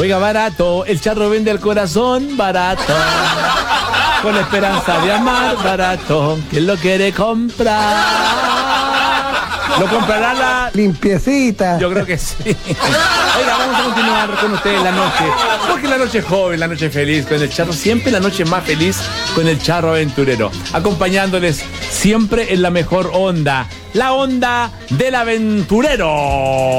Oiga, barato, el charro vende el corazón, barato. Con esperanza de amar, barato. ¿Quién lo quiere comprar? ¿Lo comprará la...? Limpiecita. Yo creo que sí. Oiga, vamos a continuar con ustedes la noche. Porque la noche es joven, la noche es feliz con el charro. Siempre la noche más feliz con el charro aventurero. Acompañándoles siempre en la mejor onda. La onda del aventurero.